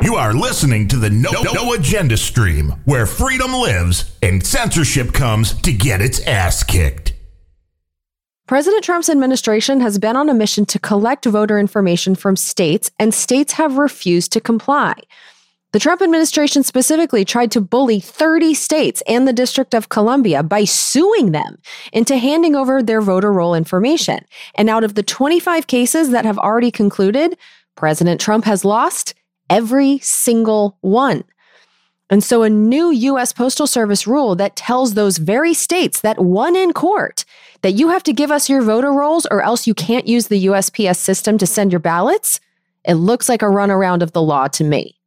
You are listening to the No Agenda stream, where freedom lives and censorship comes to get its ass kicked. President Trump's administration has been on a mission to collect voter information from states, and states have refused to comply. The Trump administration specifically tried to bully 30 states and the District of Columbia by suing them into handing over their voter roll information. And out of the 25 cases that have already concluded, President Trump has lost every single one. And so a new U.S. Postal Service rule that tells those very states that won in court that you have to give us your voter rolls or else you can't use the USPS system to send your ballots, it looks like a runaround of the law to me.